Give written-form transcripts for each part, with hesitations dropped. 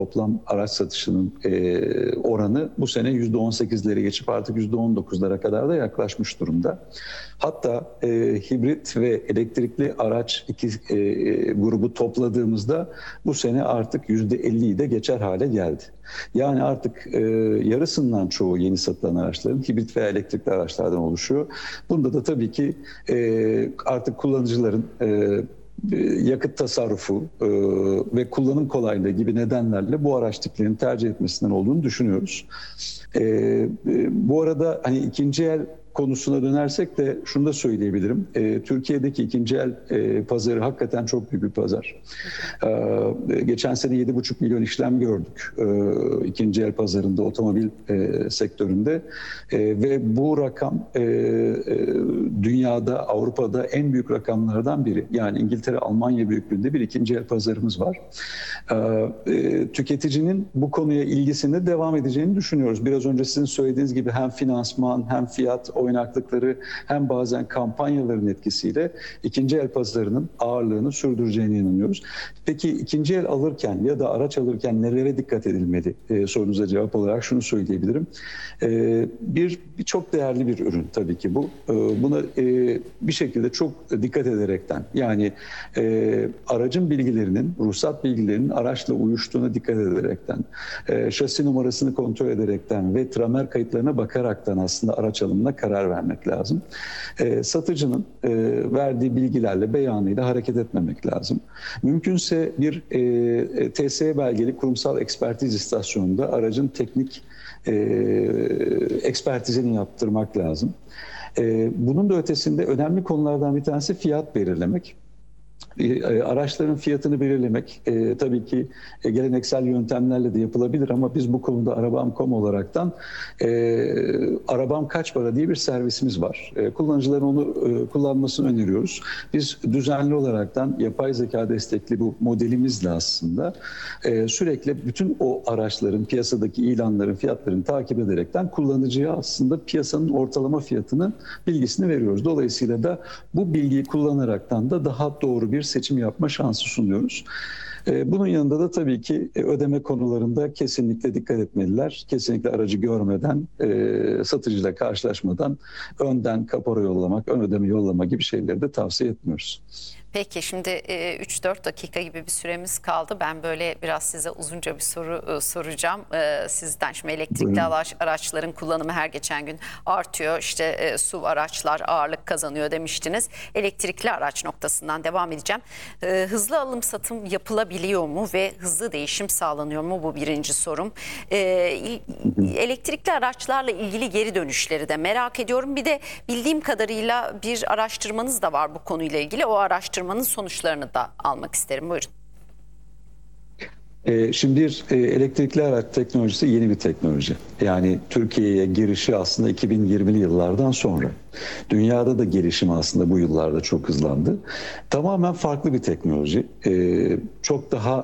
toplam araç satışının oranı bu sene %18'leri geçip artık %19'lara kadar da yaklaşmış durumda. Hatta hibrit ve elektrikli araç grubu topladığımızda bu sene artık %50'yi de geçer hale geldi. Yani artık yarısından çoğu yeni satılan araçların hibrit veya elektrikli araçlardan oluşuyor. Bunda da tabii ki artık kullanıcıların yakıt tasarrufu ve kullanım kolaylığı gibi nedenlerle bu araç tiplerini tercih etmesinden olduğunu düşünüyoruz. Bu arada hani ikinci el konusuna dönersek de şunu da söyleyebilirim. Türkiye'deki ikinci el pazarı hakikaten çok büyük bir pazar. Geçen sene 7,5 milyon işlem gördük ikinci el pazarında, otomobil sektöründe. Ve bu rakam dünyada, Avrupa'da en büyük rakamlardan biri. Yani İngiltere, Almanya büyüklüğünde bir ikinci el pazarımız var. Tüketicinin bu konuya ilgisinde devam edeceğini düşünüyoruz. Biraz önce sizin söylediğiniz gibi hem finansman hem fiyat oynaklıkları hem bazen kampanyaların etkisiyle ikinci el pazarının ağırlığını sürdüreceğine inanıyoruz. Peki ikinci el alırken ya da araç alırken nelere dikkat edilmeli sorunuza cevap olarak şunu söyleyebilirim. Bir çok değerli bir ürün tabii ki bu. Buna bir şekilde çok dikkat ederekten, yani aracın bilgilerinin, ruhsat bilgilerinin araçla uyuştuğuna dikkat ederekten, şasi numarasını kontrol ederekten ve tramer kayıtlarına bakaraktan aslında araç alımına karar vermek lazım. Satıcının verdiği bilgilerle, beyanıyla hareket etmemek lazım. Mümkünse bir TSE belgeli kurumsal ekspertiz istasyonunda aracın teknik ekspertizini yaptırmak lazım. Bunun da ötesinde önemli konulardan bir tanesi fiyat belirlemek. Araçların fiyatını belirlemek tabii ki geleneksel yöntemlerle de yapılabilir ama biz bu konuda Arabam.com olaraktan Arabam kaç para diye bir servisimiz var. Kullanıcıların onu kullanmasını öneriyoruz. Biz düzenli olaraktan yapay zeka destekli bu modelimizle aslında sürekli bütün o araçların, piyasadaki ilanların fiyatlarını takip ederekten kullanıcıya aslında piyasanın ortalama fiyatının bilgisini veriyoruz. Dolayısıyla da bu bilgiyi kullanaraktan da daha doğru bir seçim yapma şansı sunuyoruz. Bunun yanında da tabii ki ödeme konularında kesinlikle dikkat etmeliler. Kesinlikle aracı görmeden, satıcıyla karşılaşmadan önden kapora yollamak, ön ödeme yollama gibi şeyleri de tavsiye etmiyoruz. Peki şimdi 3-4 dakika gibi bir süremiz kaldı. Ben böyle biraz size uzunca bir soru soracağım sizden. Şimdi elektrikli araçların kullanımı her geçen gün artıyor. İşte SUV araçlar ağırlık kazanıyor demiştiniz. Elektrikli araç noktasından devam edeceğim. Hızlı alım satım yapılabiliyor mu ve hızlı değişim sağlanıyor mu? Bu birinci sorum. Elektrikli araçlarla ilgili geri dönüşleri de merak ediyorum. Bir de bildiğim kadarıyla bir araştırmanız da var bu konuyla ilgili. O araştırmanın sonuçlarını da almak isterim. Buyurun. Şimdi elektrikli araç teknolojisi yeni bir teknoloji. Yani Türkiye'ye girişi aslında 2020'li yıllardan sonra. Dünyada da gelişimi aslında bu yıllarda çok hızlandı. Tamamen farklı bir teknoloji. Çok daha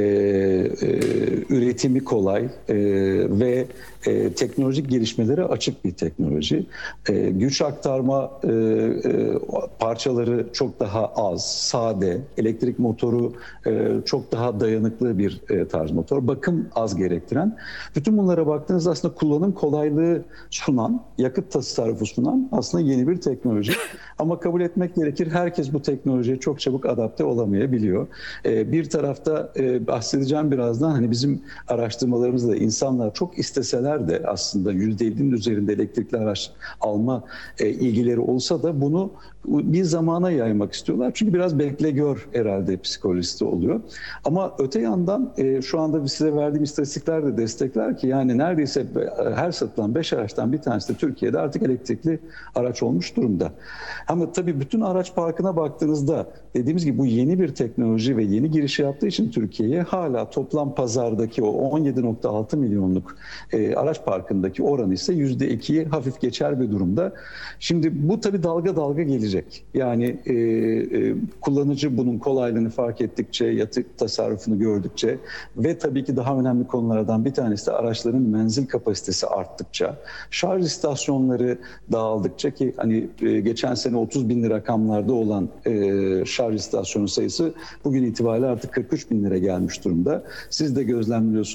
üretimi kolay ve teknolojik gelişmelere açık bir teknoloji. Güç aktarma parçaları çok daha az, sade. Elektrik motoru çok daha dayanıklı bir tarz motor. Bakım az gerektiren. Bütün bunlara baktığınızda aslında kullanım kolaylığı sunan, yakıt tasarrufu sunan aslında yeni bir teknoloji. Ama kabul etmek gerekir, herkes bu teknolojiye çok çabuk adapte olamayabiliyor. Bir tarafta bahsedeceğim birazdan, hani bizim araştırmalarımızda insanlar çok isteseler de aslında %50'nin üzerinde elektrikli araç alma ilgileri olsa da bunu bir zamana yaymak istiyorlar. Çünkü biraz bekle gör herhalde psikolojisi oluyor. Ama öte yandan şu anda size verdiğim istatistikler de destekler ki yani neredeyse her satılan 5 araçtan bir tanesi de Türkiye'de artık elektrikli araç olmuş durumda. Ama tabii bütün araç parkına baktığınızda dediğimiz gibi bu yeni bir teknoloji ve yeni girişi yaptığı için Türkiye'ye hala toplam pazardaki o 17,6 milyonluk araç parkındaki oranı ise %2'yi hafif geçer bir durumda. Şimdi bu tabii dalga dalga gelecek. gidecek. Yani kullanıcı bunun kolaylığını fark ettikçe, yakıt tasarrufunu gördükçe ve tabii ki daha önemli konulardan bir tanesi de araçların menzil kapasitesi arttıkça, şarj istasyonları dağıldıkça ki hani geçen sene 30 binli rakamlarda olan şarj istasyonu sayısı bugün itibariyle artık 43 bin lira gelmiş durumda. Siz de gözlemliyorsunuz.